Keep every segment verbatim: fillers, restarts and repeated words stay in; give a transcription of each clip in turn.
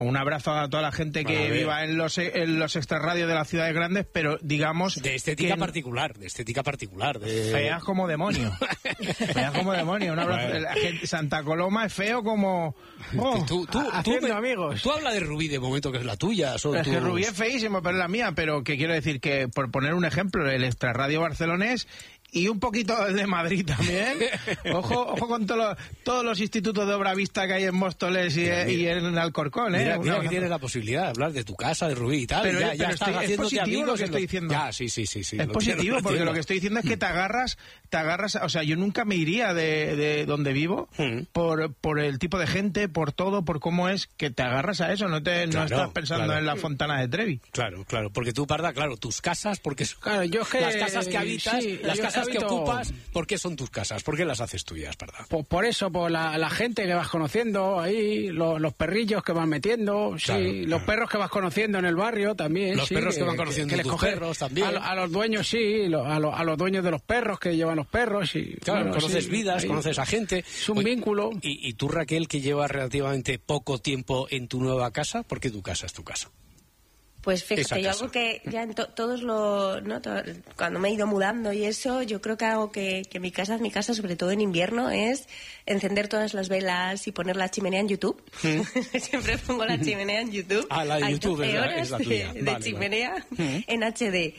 Un abrazo a toda la gente que Vale. viva en los en los extrarradios de las ciudades grandes, pero digamos... De estética que particular, de estética particular. De... Feas como demonio. Feas como demonio. Un abrazo. Bueno. La gente, Santa Coloma es feo como... Oh, tú, tú, haciendo tú, amigos. Tú habla de Rubí de momento, que es la tuya. Son Es que tus... Rubí es feísimo, pero es la mía. Pero que quiero decir que, por poner un ejemplo, el extrarradio barcelonés y un poquito el de Madrid también. Ojo, ojo con todo lo, todos los institutos de obra vista que hay en Móstoles y, Mira, mira. y en Alcorcón, ¿eh? Mira, mira Una- que tienes la posibilidad de hablar de tu casa, de Rubí y tal. Pero, ya, pero ya estoy- estás es haciéndote positivo amigos lo que en estoy diciendo. Ya, sí, sí, sí. sí Es lo positivo, entiendo, lo porque lo entiendo. que estoy diciendo es que te agarras, te agarras, o sea, yo nunca me iría de, de donde vivo Mm. por, por el tipo de gente, por todo, por cómo es, que te agarras a eso, no te no Claro, estás pensando claro. en la Fontana de Trevi. Claro, claro, porque tú, Parda, claro, tus casas, porque son Claro, yo es que- las casas que habitas, sí, las yo casas que habito- ocupas, ¿por qué son tus casas? ¿Por qué las haces tuyas, Parda? Por, por eso, por la, la gente que vas conociendo ahí, lo- los perrillos que vas metiendo, sí, Claro, los claro. perros que vas conociendo en el barrio también. Los sí, perros que van conociendo les tus coge- perros también. A, lo- a los dueños, sí, lo- a, lo- a los dueños de los perros que llevan los perros. Y, Claro, bueno, conoces sí, vidas, ahí. conoces a gente. Es un Oye, vínculo. Y, y tú, Raquel, que llevas relativamente poco tiempo en tu nueva casa, ¿por qué tu casa es tu casa? Pues Esa fíjate, yo casa. algo que ya en to- todos lo, ¿no? To- cuando me he ido mudando y eso, yo creo que algo que, que mi casa es mi casa, sobre todo en invierno, es encender todas las velas y poner la chimenea en YouTube. Siempre pongo la chimenea en YouTube. Ah, la de Hay YouTube es doce la- horas es la de, tuya. de Vale, vale. chimenea en H D.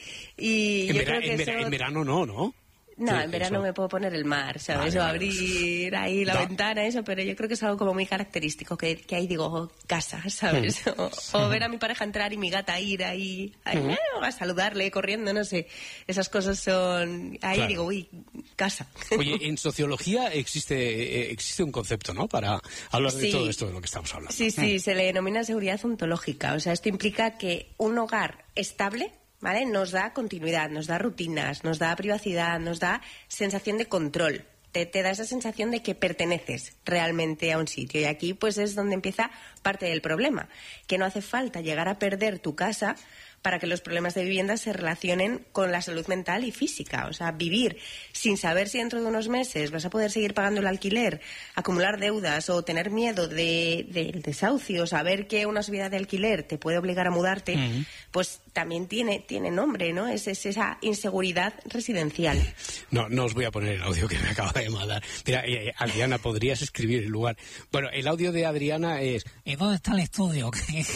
Y En, yo vera- creo que en vera- eso... en verano no, ¿no? No, Sí, en verano eso. me puedo poner el mar, ¿sabes? Vale, o vale. abrir ahí la Da- ventana, eso, pero yo creo que es algo como muy característico, que, que ahí digo, oh, casa, ¿sabes? O, o ver a mi pareja entrar y mi gata ir ahí, ahí eh, a saludarle, corriendo, no sé. Esas cosas son... Ahí Claro. digo, uy, casa. Oye, en sociología existe eh, existe un concepto, ¿no? Para hablar de Sí. todo esto de lo que estamos hablando. Sí, sí, se le denomina seguridad ontológica. O sea, esto implica que un hogar estable, ¿vale? Nos da continuidad, nos da rutinas, nos da privacidad, nos da sensación de control. Te, te da esa sensación de que perteneces realmente a un sitio. Y aquí, pues, es donde empieza parte del problema. Que no hace falta llegar a perder tu casa para que los problemas de vivienda se relacionen con la salud mental y física. O sea, vivir sin saber si dentro de unos meses vas a poder seguir pagando el alquiler, acumular deudas o tener miedo de, del desahucio, saber que una subida de alquiler te puede obligar a mudarte, Ujú. pues también tiene, tiene nombre, ¿no? Es, es esa inseguridad residencial. No, no os voy a poner el audio que me acaba de mandar. Mira, eh, eh, Adriana, ¿podrías escribir el lugar? Bueno, el audio de Adriana es... ¿Y dónde está el estudio?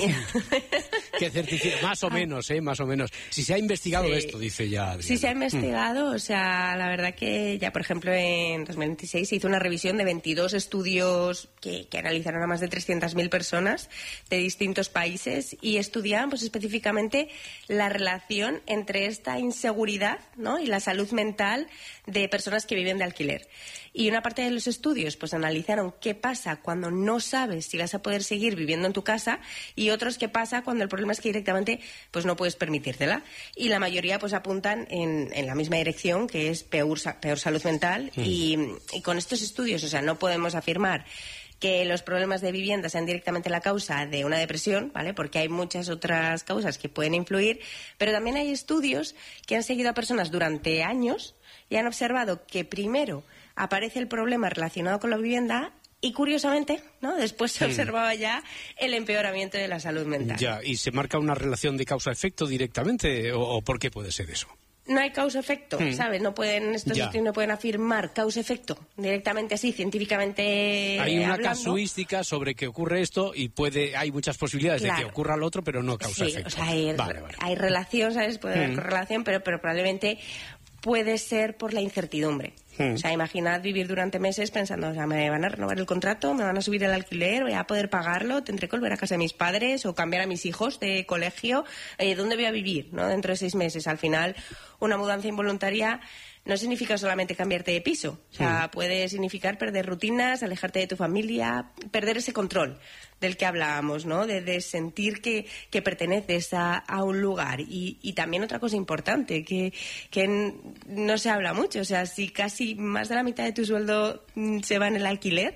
¿Qué certifica? Más o menos, ¿eh? Más o menos. Si se ha investigado Sí. esto, dice ya Adriana. Sí se ha Mm. investigado, o sea, la verdad que ya, por ejemplo, en dos mil veintiséis se hizo una revisión de veintidós estudios que, que analizaron a más de trescientas mil personas de distintos países y estudiaban, pues, específicamente la relación entre esta inseguridad, ¿no? y la salud mental de personas que viven de alquiler. Y una parte de los estudios, pues, analizaron qué pasa cuando no sabes si vas a poder seguir viviendo en tu casa y otros qué pasa cuando el problema es que directamente, pues, no puedes permitírtela. Y la mayoría, pues, apuntan en, en la misma dirección, que es peor, sa- peor salud mental. Mm. Y, y con estos estudios, o sea, no podemos afirmar que los problemas de vivienda sean directamente la causa de una depresión, ¿vale? Porque hay muchas otras causas que pueden influir, pero también hay estudios que han seguido a personas durante años y han observado que primero aparece el problema relacionado con la vivienda y, curiosamente, ¿no? Después se Mm. observaba ya el empeoramiento de la salud mental. Ya, ¿y se marca una relación de causa-efecto directamente? ¿O, o por qué puede ser eso? No hay causa-efecto, Mm. ¿sabes? No pueden, estos Ya. estudios no pueden afirmar causa-efecto directamente así, científicamente Hay una hablando. casuística sobre que ocurre esto y puede hay muchas posibilidades de Claro. que ocurra lo otro, pero no Sí, causa-efecto. o sea, hay, Vale, vale. hay relación, ¿sabes? Puede haber Mm. correlación, pero, pero probablemente puede ser por la incertidumbre. Mm. O sea, imaginad vivir durante meses pensando, o sea, me van a renovar el contrato, me van a subir el alquiler, voy a poder pagarlo, tendré que volver a casa de mis padres o cambiar a mis hijos de colegio. Eh, ¿Dónde voy a vivir, no? Dentro de seis meses. Al final, una mudanza involuntaria no significa solamente cambiarte de piso. O sea, Mm. puede significar perder rutinas, alejarte de tu familia, perder ese control del que hablábamos, ¿no? De, de sentir que, que perteneces a, a un lugar. Y, y también otra cosa importante, que, que n- no se habla mucho. O sea, si casi más de la mitad de tu sueldo mm, se va en el alquiler,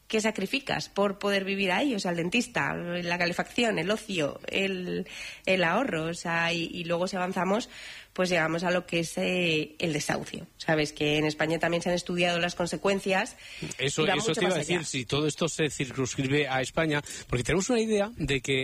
¿qué sacrificas por poder vivir ahí? O sea, el dentista, la calefacción, el ocio, el, el ahorro, o sea, y, y luego si avanzamos, pues llegamos a lo que es eh, el desahucio. Sabes que en España también se han estudiado las consecuencias. Eso, eso te iba a decir, si todo esto se circunscribe a España, porque tenemos una idea de que